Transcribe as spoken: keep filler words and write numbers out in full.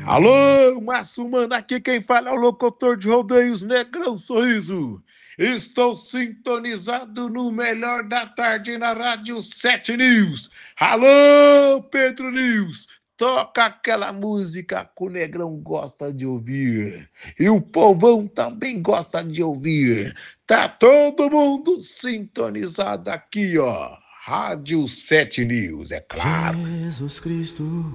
Alô, Márcio Mano, aqui quem fala é o locutor de rodeios Negrão Sorriso. Estou sintonizado no melhor da tarde na Rádio sete News. Alô, Pedro News, toca aquela música que o Negrão gosta de ouvir. E o povão também gosta de ouvir. Tá todo mundo sintonizado aqui, ó. Rádio sete News, é claro. Jesus Cristo.